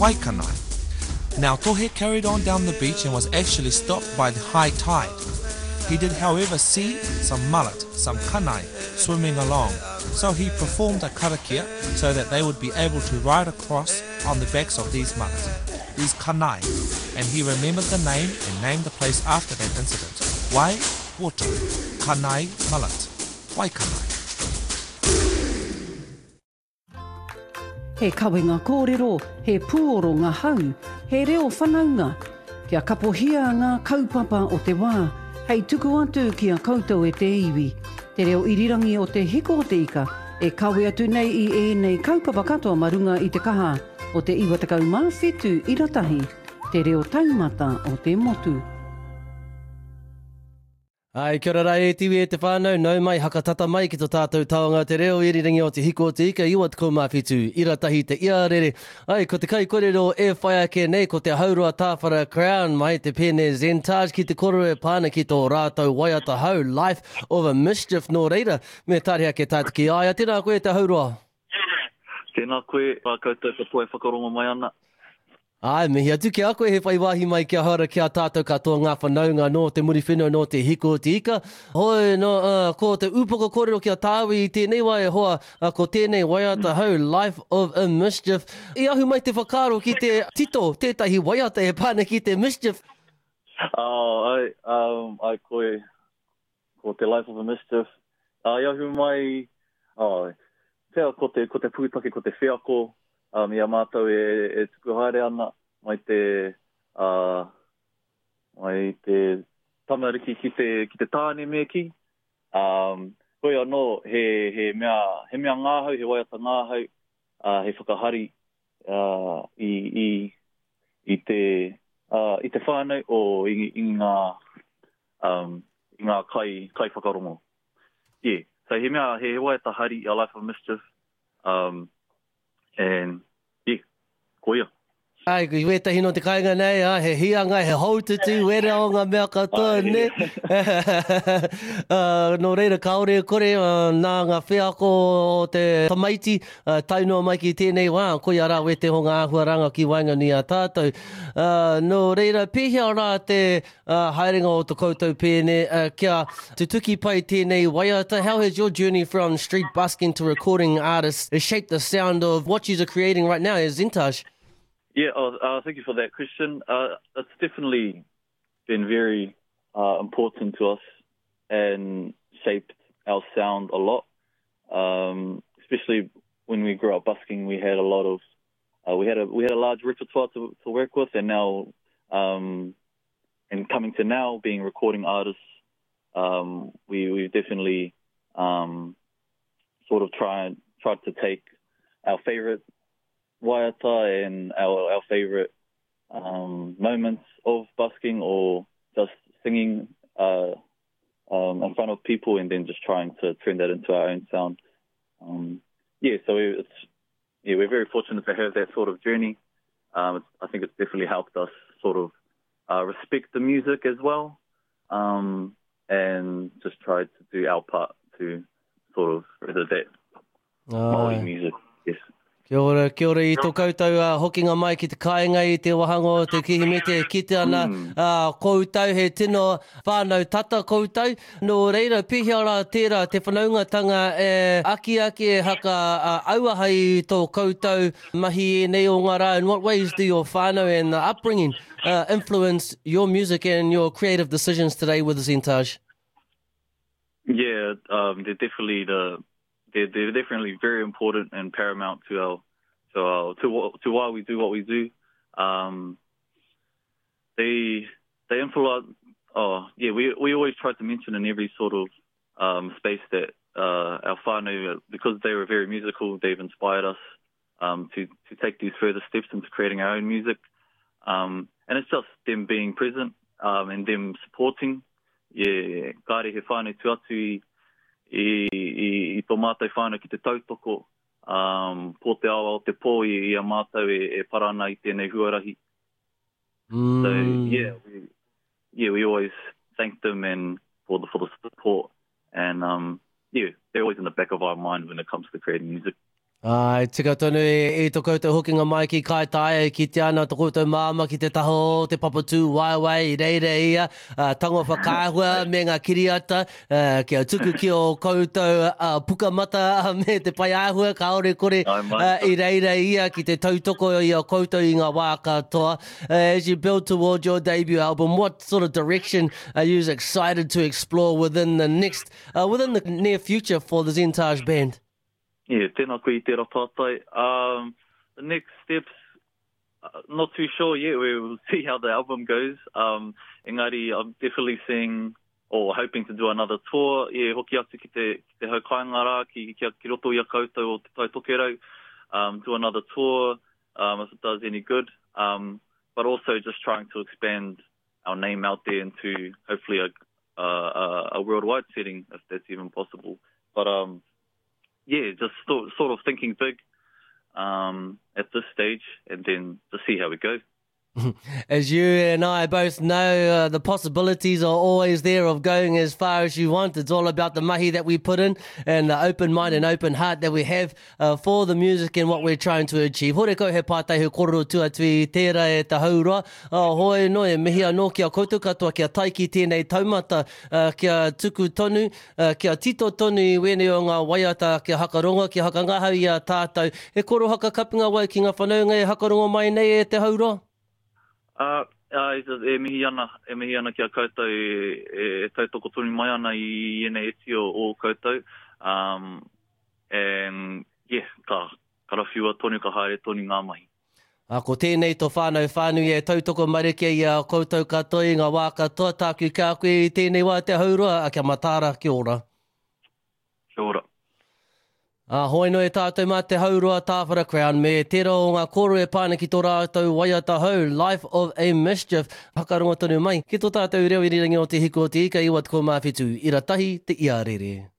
Waikanae. Now Tohe carried on down the beach and was actually stopped by the high tide. He did however see some mullet, some kanai, swimming along, so he performed a karakia so that they would be able to ride across on the backs of these mullet, these kanai, and he remembered the name and named the place after that incident. Wai Water, Kanai Mullet, Waikanai. He kawenga kōrero, he puoro ngā hau, he reo whanaunga. Kia kapohia ngā kaupapa o te wā, hei tuku atu kia koutou e te iwi. Te reo irirangi o te hiko o te ika, e kawe atu nei I nei kaupapa katoa marunga I te kaha o te iwa takau mawhetu I ratahi, te reo taumata o te motu. Ai, kia ora e tiwi e te whānau, nau mai hakatata mai ki tō tātou taonga te reo irirangi o te hiko o te ika, iwa te kaumawhitu, iratahi te iarere. Ai, ko te kai kōrero e whai ake nei, ko te haurua tāwhara crown mai te pēne Zentage ki te koro e pāna ki tō rātou waiata hau, Life of a Mischief nō reira. Me tāre ake tātiki aia, tēnā koe te haurua. Tēnā koe, whakautou ka poe whakarongo mai ana. Ai, mihi atu ki a koe he whaiwahi mai kia haura kia tātou katoa ngā whanaunga no te muri whenua no te hiko o te ika. Hoi, no, ko te upoko kōrero kia tāwi I tēnei wai hoa, ko tēnei waiata hau, Life of a Mischief. I ahu mai te whakaro ki te tito, tētahi waiata e pāna ki te mischief. Ai koe, ko te Life of a Mischief. I ahu mai, pēr ko te pūtake, ko te whiako, ia mātou e tuku haere ana mai te tamariki ki te tāne me ki. Koe anō, he mea ngāhau, he waiata ngāhau, he whakahari I te whānau o I ngā kai whakarongo. Yeah, so he waiata hari, a Life of Mischief, and yeah, koia. Ai, ko I wetahi no te kainga nei, he hianga, he haututu, wera o ngā mea katoa, ne? No reira kaore kore, nā ngā whiako o te tamaiti, taunua mai ki tēnei wā, koi ara wete ho ngā ahuaranga ki Waingani a tātou. No reira, pēhea rā te haerenga o te koutou pēne, kia te tuki pai tēnei waiata. How has your journey from street busking to recording artists shaped the sound of what you are creating right now as Zentage? Yeah, thank you for that question. It's definitely been very important to us and shaped our sound a lot. Especially when we grew up busking, we had a lot of we had a large repertoire to work with, and now and coming to now being recording artists, we definitely sort of tried to take our favorite waiata and our favorite moments of busking or just singing in front of people, and then just trying to turn that into our own sound. So we're very fortunate to have that sort of journey. I think it's definitely helped us sort of respect the music as well, and just try to do our part to sort of further that Māori music. Yes. Kia ora I tō koutou hokinga mai ki te kāinga I te wahango, te kihimete, kite ana koutou, he tino whānau tata koutou. No reira, pihia rā tērā te whanaungatanga e aki e haka auahai tō koutou mahi e nei o ngā rā. In what ways do your whānau and the upbringing influence your music and your creative decisions today with Zentage? Yeah, they're definitely they're definitely very important and paramount to why we do what we do. They influence. We always try to mention in every sort of space that our whānau, because they were very musical, they've inspired us to take these further steps into creating our own music. And it's just them being present and them supporting. Yeah, kāre he whānau tu atu I tō mātou whānau ki te tautoko, po te awa o te pō I a mātou e parana I tēnei huarahi. So we always thank them and for the support, and they're always in the back of our mind when it comes to creating music. Ai, tika tonu e to koutou hokinga mai ki kai tae ki te ana to koutou māma ki te taho, te papatū, waiwai, reire ia, tango whakāhua me ngā kiriata, kia tuku ki o koutou pukamata me te pai āhua, kaore kore i reire ia ki te tautoko i o koutou i ngā wā katoa. As you build toward your debut album, what sort of direction are you excited to explore within the near future for the Zentage Band? Yeah, tēnā koe I tērā tātai. The next steps, not too sure yet. We will see how the album goes. Engari, I'm definitely seeing or hoping to do another tour. Yeah, hoki atu ki te hau kaingara, ki roto I a koutou o te taitokerau. Do another tour, if it does any good. But also just trying to expand our name out there into hopefully a worldwide setting, if that's even possible. But yeah, just sort of thinking big at this stage, and then to see how we go. As you and I both know, the possibilities are always there of going as far as you want. It's all about the mahi that we put in and the open mind and open heart that we have for the music and what we're trying to achieve. Hore kau he pātai he kororo tuatui tērā e ta haura. Hoi no e mihi anō kia koutou katoa kia taiki tēnei taumata, kia tuku tonu, kia tito tonu I wene o ngā waiata, kia hakaronga, kia hakangahau I a tātou. He koro haka kapinga wai ki ngā whanaunga e hakaronga mai nei e te haura? E mihi ana kia koutou e tautoko tonu mai ana I ene eti o koutou. And yeah, ka rawhiua tonu ka haere tonu ngā mahi. Ko tēnei tō whānau whānui e tautoko marike I a koutou katoa I ngā wā katoa, tāku kā koe I tēnei wā te haurua, a kia matara, kia ora. Kia ora. Hoi no e tātou mā te haurua Tāwhara Crown, me tērā o ngā koro e pāna ki tō rātou waiata hau, Life of a Mischief, hakaronga tonu mai. Ki tō tātou reo I rirangi o te hiko o te ika, iwa te ko mawhitu, ira tahi te iarere.